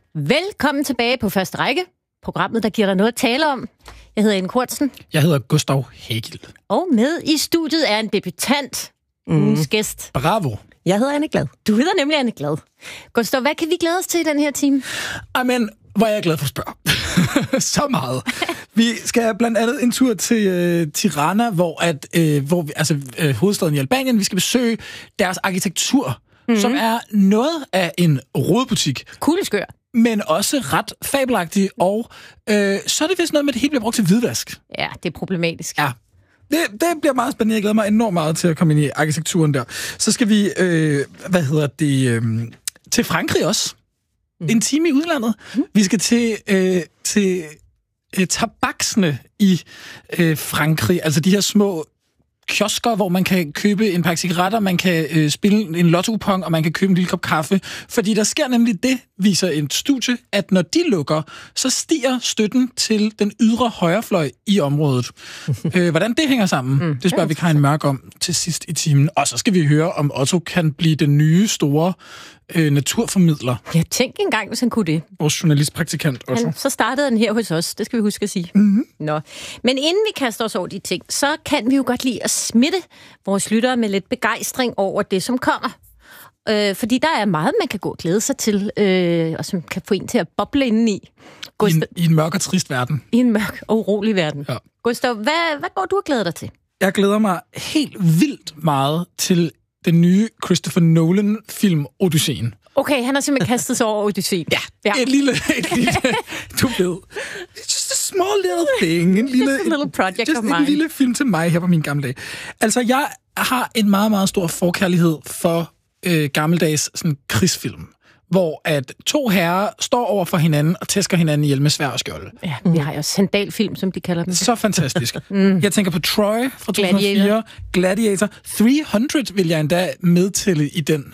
Velkommen tilbage på Første Række, programmet, der giver dig noget at tale om. Jeg hedder Anne Kortsen. Jeg hedder Gustav Hagel. Og med i studiet er en debutant, ugens gæst. Bravo. Jeg hedder Anne Glad. Du hedder nemlig Anne Glad. Gustav, hvad kan vi glæde os til i den her time? Amen, hvor er jeg glad for at spørge. Så meget. Vi skal blandt andet en tur til Tirana, hvor hovedstaden i Albanien, vi skal besøge deres arkitektur, som er noget af en rodebutik. Kugleskør. Men også ret fabelagtig, og så er det vist noget med, at det hele bliver brugt til hvidvask. Ja, det er problematisk. Ja. Det bliver meget spændende. Jeg glæder mig enormt meget til at komme ind i arkitekturen der. Så skal vi, til Frankrig også. En time i udlandet. Vi skal til tabaksene i Frankrig. Altså de her små kiosker, hvor man kan købe en pakke cigaretter, man kan spille en lotto-kupon, og man kan købe en lille kop kaffe. Fordi der sker nemlig det, viser en studie, at når de lukker, så stiger støtten til den ydre højrefløj i området. Hvordan det hænger sammen, det spørger vi Karin Mørk om til sidst i timen. Og så skal vi høre, om Otto kan blive den nye store naturformidler. Ja, tænk engang, hvis han kunne det. Vores journalistpraktikant Otto. Så startede han her hos os, det skal vi huske at sige. Nå. Men inden vi kaster os over de ting, så kan vi jo godt lide at smitte vores lyttere med lidt begejstring over det, som kommer. Fordi der er meget, man kan gå og glæde sig til, og som kan få en til at boble indeni. I en mørk og trist verden. I en mørk og urolig verden. Ja. Gustav, hvad går du og glæder dig til? Jeg glæder mig helt vildt meget til den nye Christopher Nolan-film Odysseen. Okay, han har simpelthen kastet sig over Odysseen. Ja. Et lille du ved, just a small little thing. En lille film til mig her på min gamle dag. Altså, jeg har en meget, meget stor forkærlighed for gammeldags sådan, krigsfilm, hvor at to herrer står over for hinanden og tæsker hinanden ihjel med sværd og skjolde. Ja, vi har jo sandalfilm, som de kalder dem. Så fantastisk. Jeg tænker på Troy fra 2004, Gladiator. 300 vil jeg endda medtælle i den.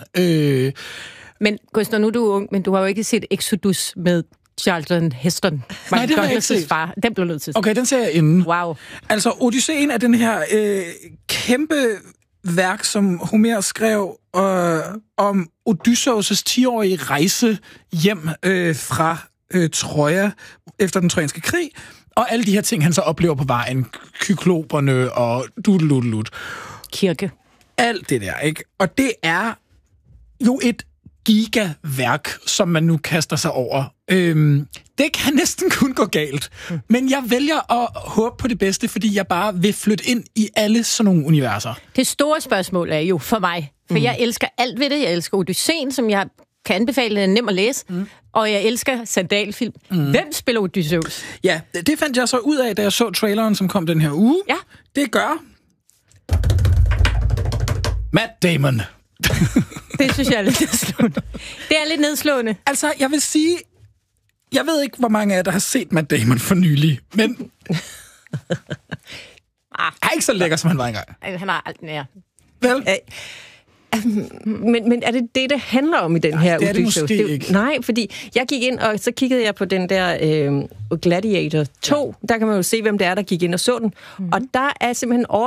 Men Gustav, nu er du ung, men du har jo ikke set Exodus med Charlton Heston. Nej, det har jeg ikke set. Far. Den blev nødt til. Okay, den ser jeg inden. Wow. Altså, Odysseen er den her kæmpe værk, som Homer skrev om Odysseus' 10-årige rejse hjem fra Troja efter den trojanske krig, og alle de her ting, han så oplever på vejen. Kykloperne og dudeludelut. Kirke. Alt det der, ikke? Og det er jo et gigaværk, som man nu kaster sig over. Det kan næsten kun gå galt. Men jeg vælger at håbe på det bedste, fordi jeg bare vil flytte ind i alle sådan nogle universer. Det store spørgsmål er jo for mig, for jeg elsker alt ved det. Jeg elsker Odysseen, som jeg kan anbefale, den er nem at læse. Og jeg elsker sandalfilm. Hvem spiller Odysseus? Ja, det fandt jeg så ud af, da jeg så traileren, som kom den her uge. Ja. Det gør Matt Damon. Det synes jeg er lidt nedslående. Det er lidt nedslående. Altså, jeg vil sige, jeg ved ikke, hvor mange af jer, der har set Matt Damon for nylig, men han er ikke så lækker, som han var engang. Han har alt nær. Vel? Men er det handler om i den her det er det måske ikke. Nej, fordi jeg gik ind, og så kiggede jeg på den der Gladiator 2. Der kan man jo se, hvem det er, der gik ind og så den. Og der er simpelthen